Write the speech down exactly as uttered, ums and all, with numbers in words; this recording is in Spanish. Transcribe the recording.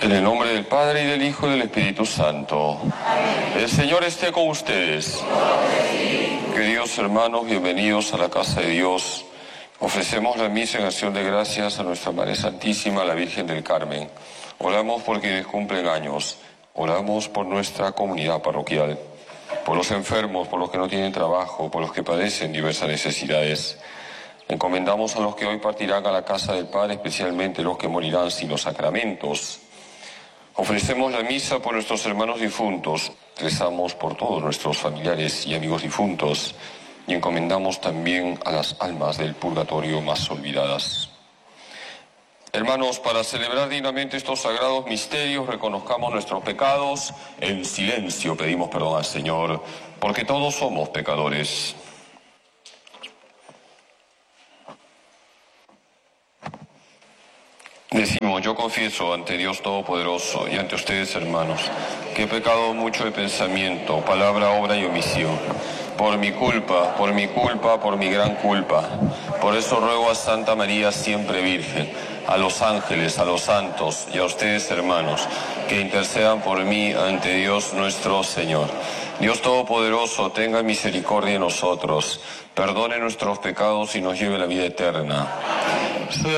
En el nombre del Padre, y del Hijo, y del Espíritu Santo. Amén. El Señor esté con ustedes. Queridos hermanos, bienvenidos a la casa de Dios. Ofrecemos la misa en acción de gracias a nuestra Madre Santísima, la Virgen del Carmen. Oramos por quienes cumplen años. Oramos por nuestra comunidad parroquial, por los enfermos, por los que no tienen trabajo, por los que padecen diversas necesidades. Encomendamos a los que hoy partirán a la casa del Padre, especialmente los que morirán sin los sacramentos. Ofrecemos la misa por nuestros hermanos difuntos, rezamos por todos nuestros familiares y amigos difuntos y encomendamos también a las almas del purgatorio más olvidadas. Hermanos, para celebrar dignamente estos sagrados misterios, reconozcamos nuestros pecados. En silencio pedimos perdón al Señor, porque todos somos pecadores. Decimos, yo confieso ante Dios Todopoderoso y ante ustedes, hermanos, que he pecado mucho de pensamiento, palabra, obra y omisión. Por mi culpa, por mi culpa, por mi gran culpa. Por eso ruego a Santa María, siempre Virgen, a los ángeles, a los santos y a ustedes, hermanos, que intercedan por mí ante Dios nuestro Señor. Dios Todopoderoso, tenga misericordia de nosotros, perdone nuestros pecados y nos lleve a la vida eterna.